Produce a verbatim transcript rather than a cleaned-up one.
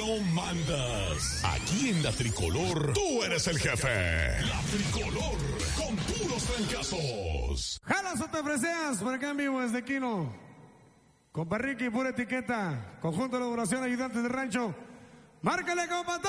no mandas. Aquí en La Tricolor, tú eres el jefe. La Tricolor, con puros trancazos. Jalas o te freseas, por acá en vivo desde Quino. Compa Ricky, pura etiqueta. Conjunto de elaboración, ayudantes de rancho. Márcale, compa.